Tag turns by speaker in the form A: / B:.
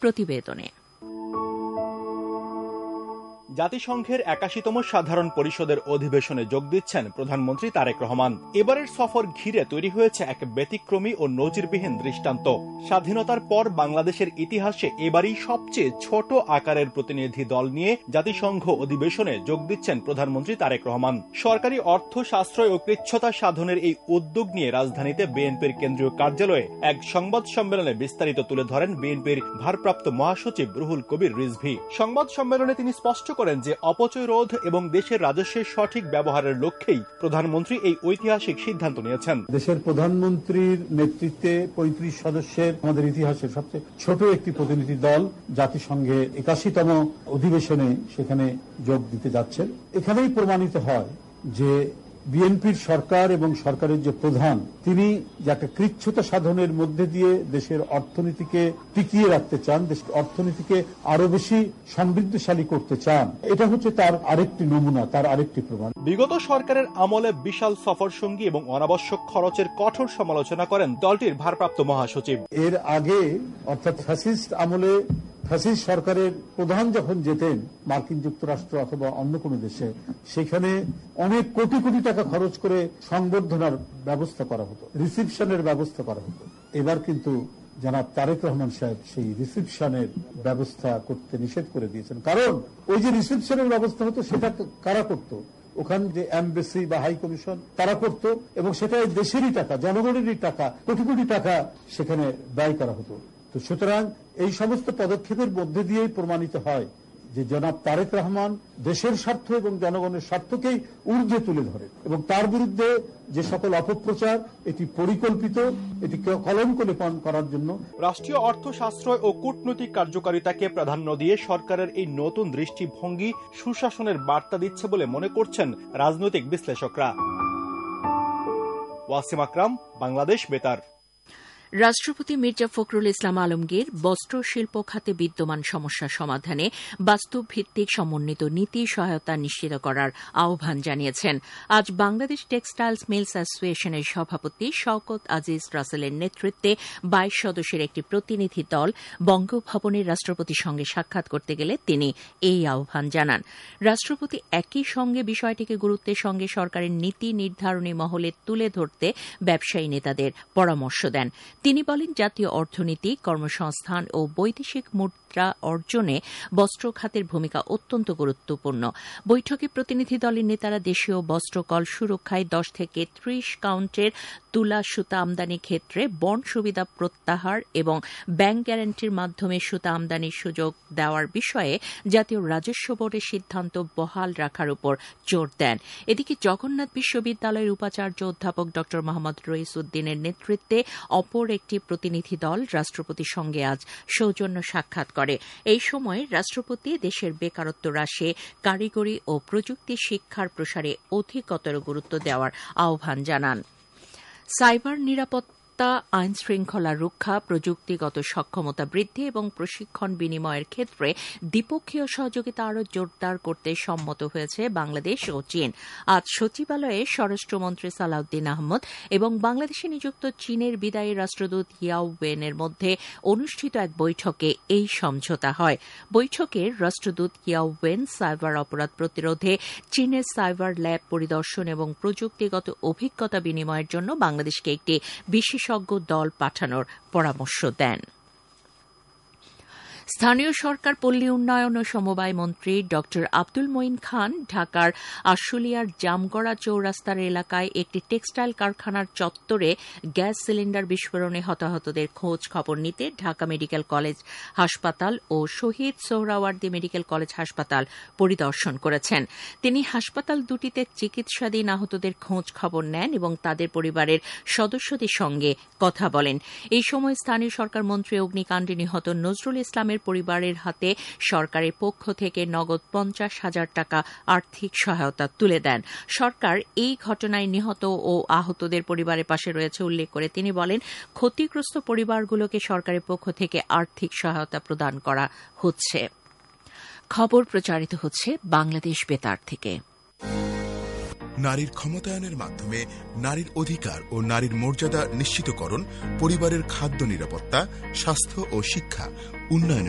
A: প্রতিবেদনে।
B: জাতিসংঘের ৮১তম সাধারণ পরিষদের অধিবেশনে যোগ দিচ্ছেন প্রধানমন্ত্রী তারেক রহমান। এবারের সফর ঘিরে তৈরি হয়েছে এক ব্যতিক্রমী ও নজিরবিহীন দৃষ্টান্ত। স্বাধীনতার পর বাংলাদেশের ইতিহাসে এবারই সবচেয়ে ছোট আকারের প্রতিনিধি দল নিয়ে জাতিসংঘ অধিবেশনে যোগ দিচ্ছেন প্রধানমন্ত্রী তারেক রহমান। সরকারি অর্থ সাশ্রয় ও কৃচ্ছ্রতা সাধনের এই উদ্যোগ নিয়ে রাজধানীতে বিএনপির কেন্দ্রীয় কার্যালয়ে এক সংবাদ সম্মেলনে বিস্তারিত তুলে ধরেন বিএনপির ভারপ্রাপ্ত মহাসচিব রুহুল কবির রিজভী। সংবাদ সম্মেলনে তিনি স্পষ্ট করেন যে অপচয় রোধ এবং দেশের রাজস্বের সঠিক ব্যবহারের লক্ষ্যেই প্রধানমন্ত্রী এই ঐতিহাসিক সিদ্ধান্ত নিয়েছেন।
C: দেশের প্রধানমন্ত্রীর নেতৃত্বে ৩৫ সদস্যের আমাদের ইতিহাসের সবচেয়ে ছোট একটি প্রতিনিধি দল জাতিসংঘের ৮১তম অধিবেশনে সেখানে যোগ দিতে যাচ্ছেন। এখানেই প্রমাণিত হয় যে বিএনপির সরকার এবং সরকারের যে প্রধান, তিনি যে একটা কৃচ্ছ্রতা সাধনের মধ্যে দিয়ে দেশের অর্থনীতিকে টিকিয়ে রাখতে চান, দেশের অর্থনীতিকে আরো বেশি সমৃদ্ধশালী করতে চান। এটা হচ্ছে তার আরেকটি নমুনা, তার আরেকটি প্রমাণ।
B: বিগত সরকারের আমলে বিশাল সফর সঙ্গী এবং অনাবশ্যক খরচের কঠোর সমালোচনা করেন দলটির ভারপ্রাপ্ত মহাসচিব।
C: এর আগে অর্থাৎ ফ্যাসিস্ট আমলে ফ্যাসিস্ট সরকারের প্রধান যখন যেতেন মার্কিন যুক্তরাষ্ট্র অথবা অন্য কোনো দেশে, সেখানে অনেক কোটি কোটি টাকা খরচ করে সংবর্ধনার ব্যবস্থা করা হতো, রিসিপশনের ব্যবস্থা করা হতো। এবার কিন্তু জনাব তারেক রহমান সাহেব সেই রিসিপশনের ব্যবস্থা করতে নিষেধ করে দিয়েছেন। কারণ ওই যে রিসিপশনের ব্যবস্থা হতো সেটা কারা করতো? ওখানে যে এমবেসি বা হাই কমিশন তারা করত, এবং সেটা দেশেরই টাকা, জনগণেরই টাকা, কোটি কোটি টাকা সেখানে ব্যয় করা হতো। তো সুতরাং এই সমস্ত পদক্ষেপের মধ্যে দিয়েই প্রমাণিত হয় যে জনাব তারেক রহমান দেশের স্বার্থ এবং জনগণের স্বার্থকেই ঊর্ধ্বে তুলে ধরে, এবং তার বিরুদ্ধে যে সকল অপপ্রচার, এটি পরিকল্পিত, এটি কলঙ্ক লেপন করার জন্য।
B: রাষ্ট্রীয় অর্থ সাশ্রয় ও কূটনৈতিক কার্যকারিতাকে প্রাধান্য দিয়ে সরকারের এই নতুন দৃষ্টিভঙ্গি সুশাসনের বার্তা দিচ্ছে বলে মনে করছেন রাজনৈতিক বিশ্লেষকরা। ওয়াসিম আকরাম, বাংলাদেশ বেতার।
A: রাষ্ট্রপতি মির্জা ফখরুল ইসলাম আলমগীর বস্ত্র শিল্প খাতে বিদ্যমান সমস্যা সমাধানে বাস্তব ভিত্তিক সমন্বিত নীতি সহায়তা নিশ্চিত করার আহ্বান জানিয়েছেন। আজ বাংলাদেশ টেক্সটাইলস মিলস অ্যাসোসিয়েশনের সভাপতি শওকত আজিজ রাসেলের নেতৃত্বে ২২ সদস্যের একটি প্রতিনিধি দল বঙ্গভবনের রাষ্ট্রপতির সঙ্গে সাক্ষাৎ করতে গেলে তিনি এই আহ্বান জানান। রাষ্ট্রপতি একই সঙ্গে বিষয়টিকে গুরুত্বের সঙ্গে সরকারের নীতি নির্ধারণী মহলে তুলে ধরতে ব্যবসায়ী নেতাদের পরামর্শ দেন। তিনি বলেন, জাতীয় অর্থনীতি, কর্মসংস্থান ও বৈদেশিক মুদ্রা অর্জনে বস্ত্র খাতের ভূমিকা অত্যন্ত গুরুত্বপূর্ণ। বৈঠকে প্রতিনিধি দলের নেতারা দেশীয় বস্ত্রকল সুরক্ষায় ১০ থেকে ৩০ কাউন্টের তুলা সুতা আমদানি ক্ষেত্রে বন্ড সুবিধা প্রত্যাহার এবং ব্যাংক গ্যারান্টির মাধ্যমে সুতা আমদানির সুযোগ দেওয়ার বিষয়ে জাতীয় রাজস্ব বোর্ডের সিদ্ধান্ত বহাল রাখার উপর জোর দেন। এদিকে জগন্নাথ বিশ্ববিদ্যালয়ের উপাচার্য অধ্যাপক ড মোহাম্মদ রইস উদ্দিনের নেতৃত্বে অপর একটি প্রতিনিধি দল রাষ্ট্রপতির সঙ্গে আজ সৌজন্য সাক্ষাৎ করে। এই সময় রাষ্ট্রপতি দেশের বেকারত্ব হ্রাসে, কারিগরি ও প্রযুক্তি শিক্ষার প্রসারে অধিকতর গুরুত্ব দেওয়ার আহ্বান জানান। সাইবার নিরাপত্তা, আইন শৃঙ্খলা রক্ষা, প্রযুক্তিগত সক্ষমতা বৃদ্ধি এবং প্রশিক্ষণ বিনিময়ের ক্ষেত্রে দ্বিপক্ষীয় সহযোগিতা আরও জোরদার করতে সম্মত হয়েছে বাংলাদেশ ও চীন। আজ সচিবালয়ে স্বরাষ্ট্রমন্ত্রী সালাউদ্দিন আহমদ এবং বাংলাদেশে নিযুক্ত চীনের বিদায়ী রাষ্ট্রদূত ইয়াও ওয়েনের মধ্যে অনুষ্ঠিত এক বৈঠকে এই সমঝোতা হয়। বৈঠকে রাষ্ট্রদূত ইয়াও ওয়েন সাইবার অপরাধ প্রতিরোধে চীনের সাইবার ল্যাব পরিদর্শন এবং প্রযুক্তিগত অভিজ্ঞতা বিনিময়ের জন্য বাংলাদেশকে একটি বিশেষজ্ঞ দল পাঠানোর পরামর্শ দেন। স্থানীয় সরকার, পল্লী উন্নয়ন ও সমবায় মন্ত্রী ড আব্দুল মঈন খান ঢাকার আশুলিয়ার জামগড়া চৌরাস্তার এলাকায় একটি টেক্সটাইল কারখানার চত্বরে গ্যাস সিলিন্ডার বিস্ফোরণে হতাহতদের খোঁজ খবর নিতে ঢাকা মেডিকেল কলেজ হাসপাতাল ও শহীদ সোহরাওয়ার্দী মেডিকেল কলেজ হাসপাতাল পরিদর্শন করেছেন। তিনি হাসপাতাল দুটিতে চিকিৎসাধীন আহতদের খোঁজ খবর নেন এবং তাদের পরিবারের সদস্যদের সঙ্গে কথা বলেন। এই সময় স্থানীয় সরকার মন্ত্রী অগ্নিকাণ্ডে নিহত নজরুল ইসলামের পরিবারের হাতে সরকারের পক্ষ থেকে নগদ ৫০,০০০ টাকা আর্থিক সহায়তা তুলে দেন। সরকার এই ঘটনায় নিহত ও আহতদের পরিবারের পাশে রয়েছে উল্লেখ করে তিনি বলেন, ক্ষতিগ্রস্ত পরিবারগুলোকে সরকারের পক্ষ থেকে আর্থিক সহায়তা প্রদান করা হচ্ছে। খবর প্রচারিত হচ্ছে বাংলাদেশ বেতার থেকে।
D: নারীর ক্ষমতায়নের মাধ্যমে নারীর অধিকার ও নারীর মর্যাদা নিশ্চিতকরণ, পরিবারের খাদ্য নিরাপত্তা, স্বাস্থ্য ও শিক্ষা উন্নয়নের